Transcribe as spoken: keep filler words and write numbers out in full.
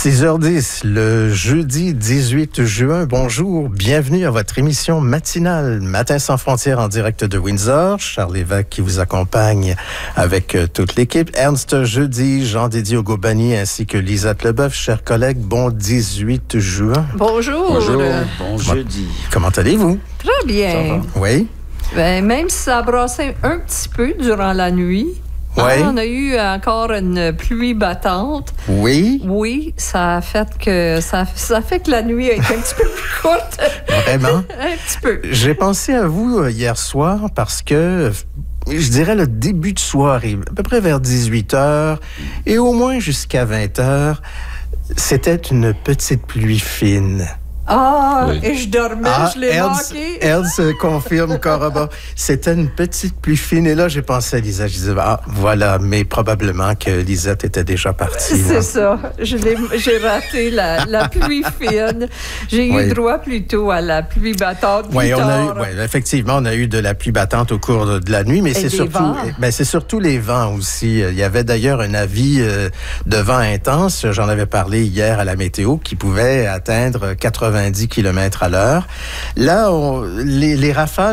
six heures dix, le jeudi dix-huit juin. Bonjour, bienvenue à votre émission matinale Matin sans frontières en direct de Windsor. Charles Lévesque qui vous accompagne avec euh, toute l'équipe. Ernst Jeudi, Jean-Didier Ogobani ainsi que Lisette Leboeuf. Chers collègues, bon dix-huit juin. Bonjour. Bonjour, Euh, bon Comment- jeudi. Comment allez-vous? Très bien. Ça va? Oui? Ben, même si ça a brassé un petit peu durant la nuit. Oui. Ah, on a eu encore une pluie battante. Oui? Oui, ça a fait que ça, ça fait que la nuit a été un petit peu plus courte. Vraiment? un petit peu. J'ai pensé à vous euh, hier soir parce que je dirais le début de soirée, à peu près vers dix-huit heures et au moins jusqu'à vingt heures, c'était une petite pluie fine. Ah, Oui. et je dormais, Ah, je l'ai Ernst, manqué. Ernst confirme, corrobore. C'était une petite pluie fine. Et là, j'ai pensé à Lisette. Je disais, ah, voilà, mais probablement que Lisette était déjà partie. C'est là. ça. Je l'ai- J'ai raté la, la pluie fine. J'ai Oui. eu droit plutôt à la pluie battante. plus Oui, on a tard. eu, ouais, effectivement, on a eu de la pluie battante au cours de, de la nuit, mais Et c'est des surtout, vents. ben, c'est surtout les vents aussi. Il y avait d'ailleurs un avis euh, de vent intense, j'en avais parlé hier à la météo, qui pouvait atteindre quatre-vingt-dix kilomètres à l'heure. Là, on- les, les rafales